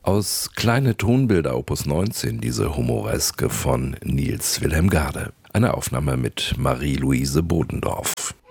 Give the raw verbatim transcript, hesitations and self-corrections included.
Aus Kleine Tonbilder Opus neunzehn, diese Humoreske von Niels Wilhelm Gade. Eine Aufnahme mit Marie-Louise Bodendorf.